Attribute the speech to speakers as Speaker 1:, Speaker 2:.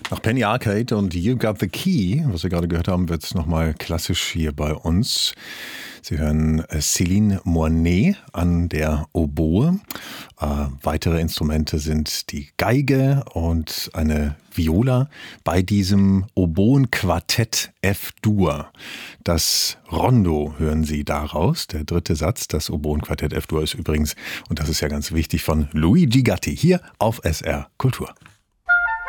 Speaker 1: Nach Penny Arcade und You Got the Key, was wir gerade gehört haben, wird es nochmal klassisch hier bei uns. Sie hören Céline Moinet an der Oboe. Weitere Instrumente sind die Geige und eine Viola bei diesem Oboenquartett F-Dur. Das Rondo hören Sie daraus, der dritte Satz. Das Oboenquartett F-Dur ist übrigens, und das ist ja ganz wichtig, von Luigi Gatti hier auf SR Kultur.